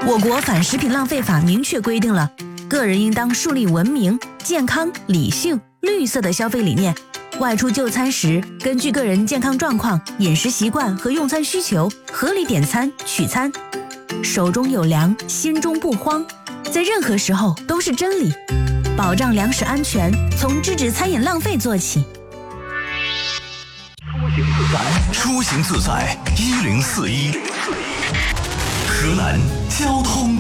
我国反食品浪费法明确规定了，个人应当树立文明、健康、理性、绿色的消费理念。外出就餐时，根据个人健康状况、饮食习惯和用餐需求，合理点餐取餐。手中有粮，心中不慌，在任何时候都是真理。保障粮食安全，从制止餐饮浪费做起。 出行自在，1041，河南交通。